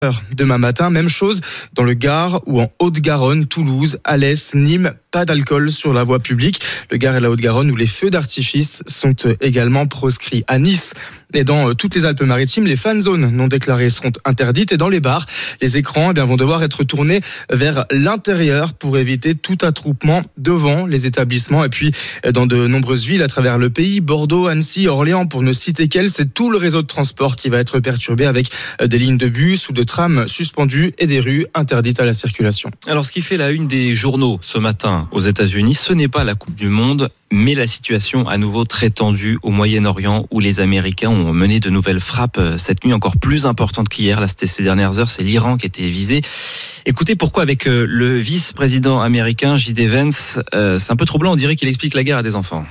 Demain matin, même chose dans le Gard ou en Haute-Garonne, Toulouse, Alès, Nîmes, pas d'alcool sur la voie publique. Le Gard et la Haute-Garonne où les feux d'artifice sont également proscrits. À Nice et dans toutes les Alpes-Maritimes, les fan zones non déclarées seront interdites et dans les bars, les écrans vont devoir être tournés vers l'intérieur pour éviter tout attroupement devant les établissements. Et puis dans de nombreuses villes à travers le pays, Bordeaux, Annecy, Orléans, pour ne citer qu'elles, c'est tout le réseau de transport qui va être perturbé avec des lignes de bus ou de trams suspendues et des rues interdites à la circulation. Alors ce qui fait la une des journaux ce matin aux États-Unis, ce n'est pas la Coupe du Monde, mais la situation à nouveau très tendue au Moyen-Orient où les Américains ont mené de nouvelles frappes cette nuit encore plus importantes qu'hier. Là, c'était ces dernières heures, c'est l'Iran qui était visé. Écoutez pourquoi avec le vice-président américain J.D. Vance, c'est un peu troublant, on dirait qu'il explique la guerre à des enfants.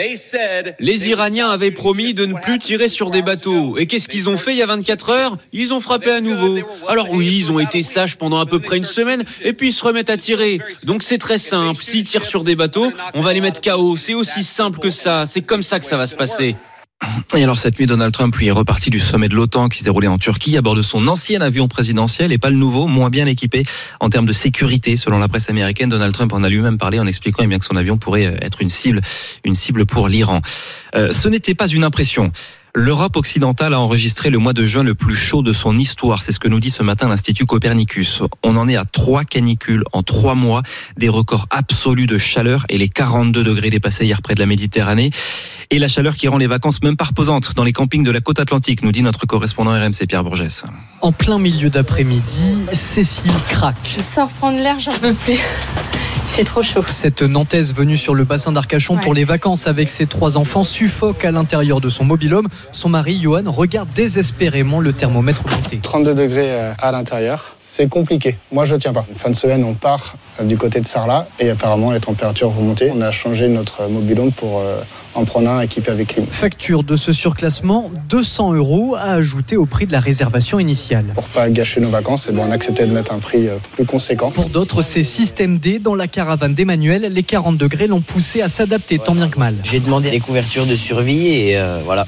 Les Iraniens avaient promis de ne plus tirer sur des bateaux. Et qu'est-ce qu'ils ont fait il y a 24 heures ? Ils ont frappé à nouveau. Alors oui, ils ont été sages pendant à peu près une semaine et puis ils se remettent à tirer. Donc c'est très simple. S'ils tirent sur des bateaux, on va les mettre KO. C'est aussi simple que ça. C'est comme ça que ça va se passer. Et alors cette nuit, Donald Trump lui est reparti du sommet de l'OTAN qui se déroulait en Turquie à bord de son ancien avion présidentiel et pas le nouveau, moins bien équipé en termes de sécurité. Selon la presse américaine, Donald Trump en a lui-même parlé en expliquant que son avion pourrait être une cible pour l'Iran. Ce n'était pas une impression. L'Europe occidentale a enregistré le mois de juin le plus chaud de son histoire. C'est ce que nous dit ce matin l'Institut Copernicus. On en est à 3 canicules en 3 mois, des records absolus de chaleur et les 42 degrés dépassés hier près de la Méditerranée. Et la chaleur qui rend les vacances même pas reposantes dans les campings de la côte atlantique, nous dit notre correspondant RMC Pierre Bourgès. En plein milieu d'après-midi, Cécile craque. Je sors prendre l'air, j'en peux plus. C'est trop chaud. Cette Nantaise venue sur le bassin d'Arcachon pour les vacances avec ses 3 enfants suffoque à l'intérieur de son mobil-home. Son mari, Johan, regarde désespérément le thermomètre monter. 32 degrés à l'intérieur, c'est compliqué. Moi, je tiens pas. Fin de semaine, on part du côté de Sarlat et apparemment, les températures vont monter. On a changé notre mobil-home pour en prendre un équipé avec clim. Facture de ce surclassement, 200 € à ajouter au prix de la réservation initiale. Pour pas gâcher nos vacances, on a accepté de mettre un prix plus conséquent. Pour d'autres, c'est système D. Dans la caravane d'Emmanuel, les 40 degrés l'ont poussé à s'adapter tant bien que mal. J'ai demandé des couvertures de survie et voilà,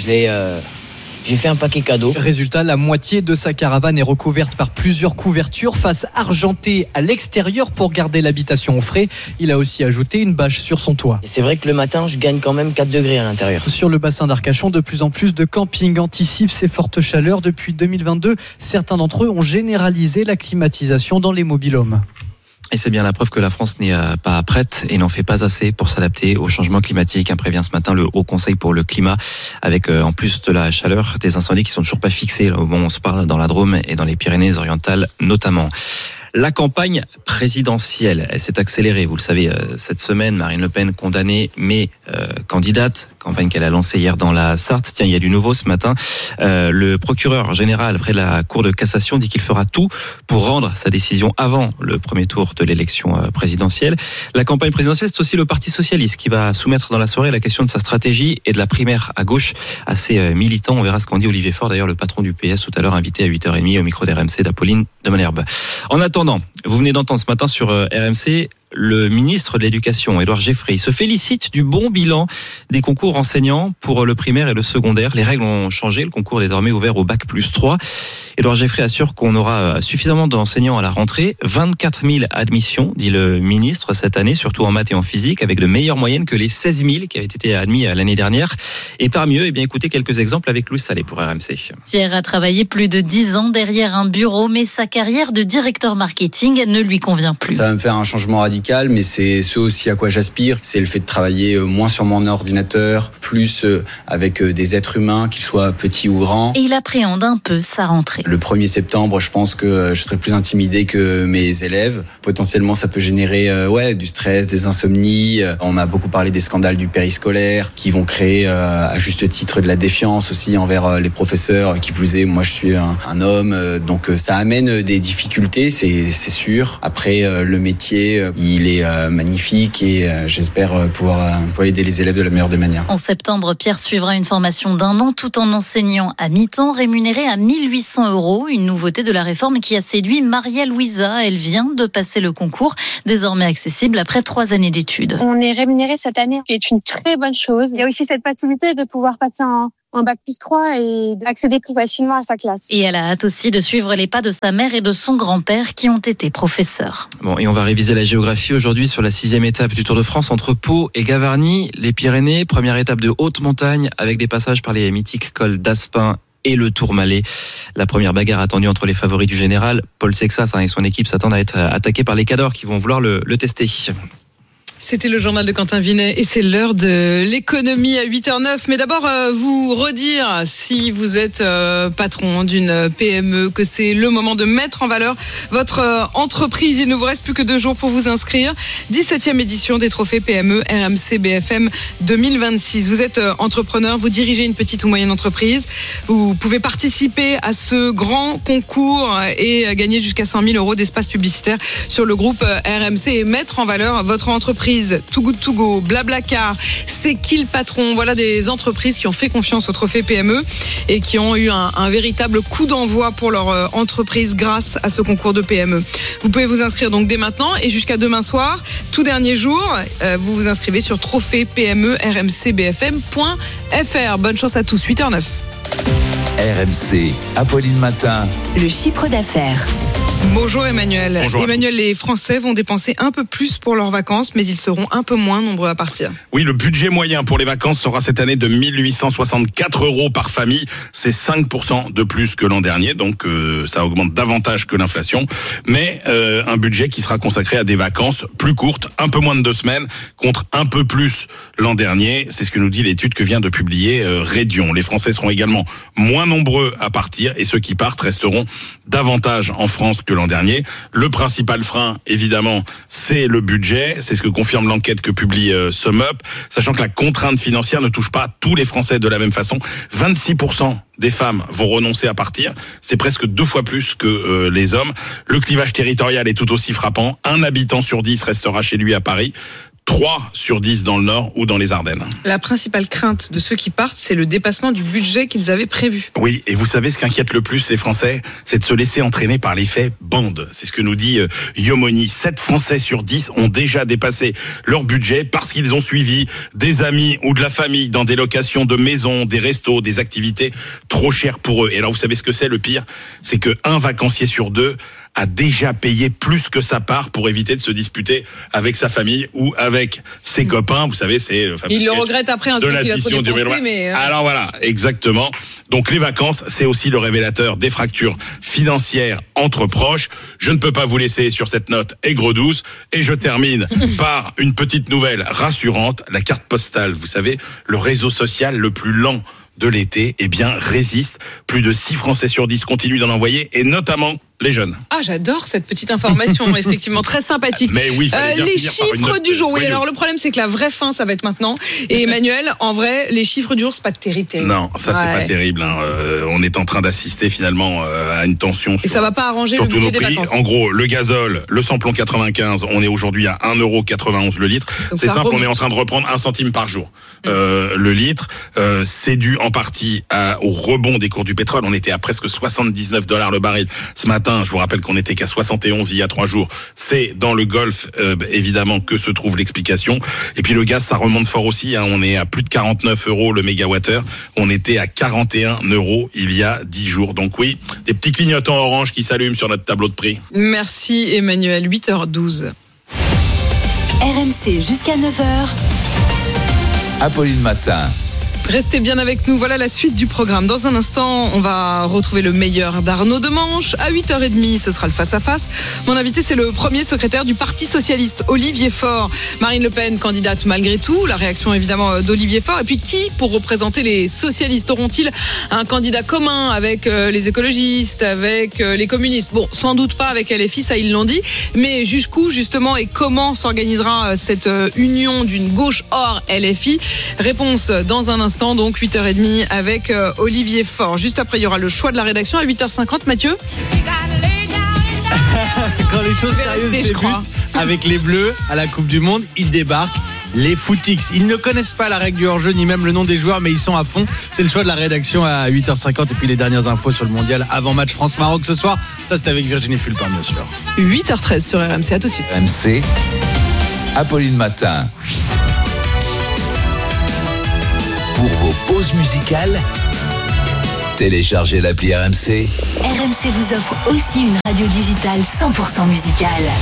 j'ai fait un paquet cadeau. Résultat, la moitié de sa caravane est recouverte par plusieurs couvertures, face argentée à l'extérieur pour garder l'habitation au frais. Il a aussi ajouté une bâche sur son toit. Et c'est vrai que le matin, je gagne quand même 4 degrés à l'intérieur. Sur le bassin d'Arcachon, de plus en plus de campings anticipent ces fortes chaleurs. Depuis 2022, certains d'entre eux ont généralisé la climatisation dans les mobil-homes. Et c'est bien la preuve que la France n'est pas prête et n'en fait pas assez pour s'adapter au changement climatique. Prévient ce matin le Haut Conseil pour le climat, avec en plus de la chaleur, des incendies qui sont toujours pas fixés là, au moment où on se parle, dans la Drôme et dans les Pyrénées-Orientales notamment. La campagne présidentielle, elle s'est accélérée. Vous le savez, cette semaine, Marine Le Pen condamnée, mais candidate. Campagne qu'elle a lancée hier dans la Sarthe. Tiens, il y a du nouveau ce matin. Le procureur général près de la Cour de cassation dit qu'il fera tout pour rendre sa décision avant le premier tour de l'élection présidentielle. La campagne présidentielle, c'est aussi le Parti socialiste qui va soumettre dans la soirée la question de sa stratégie et de la primaire à gauche à ses militants. On verra ce qu'en dit Olivier Faure, d'ailleurs le patron du PS, tout à l'heure invité à 8h30 au micro d'RMC d'Apolline de Malherbe. En attendant, vous venez d'entendre ce matin sur RMC le ministre de l'Éducation, Édouard Geoffrin, se félicite du bon bilan des concours enseignants pour le primaire et le secondaire. Les règles ont changé, le concours est désormais ouvert au bac+3. Édouard Geoffrin assure qu'on aura suffisamment d'enseignants à la rentrée. 24 000 admissions, dit le ministre, cette année, surtout en maths et en physique, avec de meilleures moyennes que les 16 000 qui avaient été admis l'année dernière. Et parmi eux, écoutez quelques exemples avec Louis Salé pour RMC. Pierre a travaillé plus de 10 ans derrière un bureau, mais sa carrière de directeur marketing ne lui convient plus. Ça va me faire un changement radical, mais c'est ce aussi à quoi j'aspire. C'est le fait de travailler moins sur mon ordinateur, plus avec des êtres humains, qu'ils soient petits ou grands. Et il appréhende un peu sa rentrée. Le 1er septembre, je pense que je serai plus intimidé que mes élèves. Potentiellement, ça peut générer du stress, des insomnies. On a beaucoup parlé des scandales du périscolaire qui vont créer à juste titre de la défiance aussi envers les professeurs. Qui plus est, moi je suis un homme, donc ça amène des difficultés, c'est sûr. Après, le métier, il est magnifique et j'espère pouvoir aider les élèves de la meilleure des manières. En septembre, Pierre suivra une formation d'1 an tout en enseignant à mi-temps, rémunéré à 1 800 €. Une nouveauté de la réforme qui a séduit Maria-Louisa. Elle vient de passer le concours, désormais accessible après 3 années d'études. On est rémunéré cette année, qui est une très bonne chose. Il y a aussi cette facilité de pouvoir passer un bac+3 et d'accéder plus facilement à sa classe. Et elle a hâte aussi de suivre les pas de sa mère et de son grand-père qui ont été professeurs. Bon, et on va réviser la géographie aujourd'hui sur la 6e étape du Tour de France entre Pau et Gavarnie, les Pyrénées. Première étape de haute montagne avec des passages par les mythiques cols d'Aspin et le Tourmalet. La première bagarre attendue entre les favoris du général. Paul Sexas et son équipe s'attendent à être attaqués par les cadors qui vont vouloir le tester. C'était le journal de Quentin Vinet et c'est l'heure de l'économie à 8h09. Mais d'abord, vous redire, si vous êtes patron d'une PME, que c'est le moment de mettre en valeur votre entreprise. Il ne vous reste plus que 2 jours pour vous inscrire. 17e édition des trophées PME RMC BFM 2026. Vous êtes entrepreneur, vous dirigez une petite ou moyenne entreprise. Vous pouvez participer à ce grand concours et gagner jusqu'à 100 000 euros d'espace publicitaire sur le groupe RMC et mettre en valeur votre entreprise. Too Good To Go, Blablacar, C'est qui le patron? Voilà des entreprises qui ont fait confiance au trophée PME et qui ont eu un véritable coup d'envoi pour leur entreprise grâce à ce concours de PME. Vous pouvez vous inscrire donc dès maintenant et jusqu'à demain soir, tout dernier jour, vous vous inscrivez sur trophée-PME-RMCBFM.fr. Bonne chance à tous, 8h09. RMC, Apolline Matin. Le chiffre d'affaires. Bonjour Emmanuel. Bonjour. Emmanuel, les Français vont dépenser un peu plus pour leurs vacances, mais ils seront un peu moins nombreux à partir. Oui, le budget moyen pour les vacances sera cette année de 1864 € par famille. C'est 5% de plus que l'an dernier, donc ça augmente davantage que l'inflation. Mais un budget qui sera consacré à des vacances plus courtes, un peu moins de 2 semaines, contre un peu plus l'an dernier. C'est ce que nous dit l'étude que vient de publier Redion. Les Français seront également moins nombreux à partir et ceux qui partent resteront davantage en France que l'an dernier. Le principal frein, évidemment, c'est le budget. C'est ce que confirme l'enquête que publie SumUp, sachant que la contrainte financière ne touche pas tous les Français de la même façon. 26% des femmes vont renoncer à partir. C'est presque 2 fois plus que les hommes. Le clivage territorial est tout aussi frappant. 1 habitant sur 10 restera chez lui à Paris. 3 sur 10 dans le Nord ou dans les Ardennes. La principale crainte de ceux qui partent, c'est le dépassement du budget qu'ils avaient prévu. Oui, et vous savez ce qu'inquiète le plus les Français, c'est de se laisser entraîner par l'effet bande. C'est ce que nous dit Yomoni. 7 Français sur 10 ont déjà dépassé leur budget parce qu'ils ont suivi des amis ou de la famille dans des locations de maisons, des restos, des activités trop chères pour eux. Et alors vous savez ce que c'est le pire? C'est que 1 vacancier sur 2 a déjà payé plus que sa part pour éviter de se disputer avec sa famille ou avec ses copains. Vous savez, c'est le fameux il le regrette après, de l'addition du vélo. Alors voilà, exactement. Donc les vacances, c'est aussi le révélateur des fractures financières entre proches. Je ne peux pas vous laisser sur cette note aigre-douce et je termine par une petite nouvelle rassurante. La carte postale, vous savez, le réseau social le plus lent de l'été, eh bien, résiste. Plus de 6 Français sur 10 continuent d'en envoyer et notamment les jeunes. Ah, j'adore cette petite information, effectivement, très sympathique. Mais oui, les chiffres du jour. Oui, alors le problème, c'est que la vraie fin, ça va être maintenant. Et Emmanuel, en vrai, les chiffres du jour, c'est pas terrible. Non, ça, c'est pas terrible. Hein. On est en train d'assister finalement à une tension sur, et ça va pas arranger sur le tous budget nos prix. des vacances. En gros, le gazole, le samplon 95, on est aujourd'hui à 1,91 € le litre. Donc c'est simple, on est en train de reprendre 1 centime par jour. Le litre, c'est dû en partie au rebond des cours du pétrole. On était à presque $79 le baril. Ce matin, je vous rappelle qu'on était qu'à 71 il y a 3 jours. C'est dans le Golfe, évidemment, que se trouve l'explication. Et puis le gaz, ça remonte fort aussi. Hein. On est à plus de 49 € le mégawattheure. On était à 41 € il y a 10 jours. Donc oui, des petits clignotants orange qui s'allument sur notre tableau de prix. Merci Emmanuel, 8h12. RMC jusqu'à 9h. Apolline Matin. Restez bien avec nous, voilà la suite du programme. Dans un instant, on va retrouver le meilleur d'Arnaud Demanche. À 8h30, ce sera le face-à-face. Mon invité, c'est le premier secrétaire du Parti Socialiste, Olivier Faure. Marine Le Pen, candidate malgré tout. La réaction, évidemment, d'Olivier Faure. Et puis, qui pour représenter les socialistes? Auront-ils un candidat commun avec les écologistes, avec les communistes? Bon, sans doute pas avec LFI, ça, ils l'ont dit. Mais jusqu'où, justement, et comment s'organisera cette union d'une gauche hors LFI? Réponse dans un instant. Donc 8h30 avec Olivier Faure. Juste après, il y aura le choix de la rédaction à 8h50. Mathieu? Quand les choses sérieuses débutent avec les Bleus à la Coupe du Monde, ils débarquent. Les Footix, ils ne connaissent pas la règle du hors-jeu ni même le nom des joueurs, mais ils sont à fond. C'est le choix de la rédaction à 8h50 et puis les dernières infos sur le mondial avant match France-Maroc ce soir. Ça, c'est avec Virginie Fulpin, bien sûr. 8h13 sur RMC, à tout de suite. RMC, Apolline Matin. Pour vos pauses musicales, Téléchargez l'appli RMC. RMC vous offre aussi une radio digitale 100% musicale.